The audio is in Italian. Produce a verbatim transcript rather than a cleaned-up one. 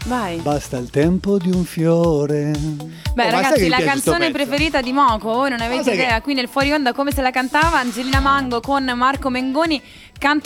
Vai. Basta il tempo di un fiore. Beh, Oh, ragazzi, la canzone preferita di Moco, voi non avete idea. che... Qui nel fuori onda come se la cantava Angelina Mango con Marco Mengoni. Canto